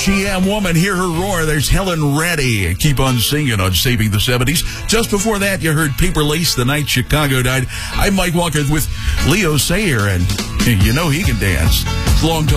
She Am Woman, hear her roar. There's Helen Reddy. Keep on singing on Saving the 70s. Just before that, you heard Paper Lace, The Night Chicago Died. I'm Mike Walker with Leo Sayer, and you know he can dance. Long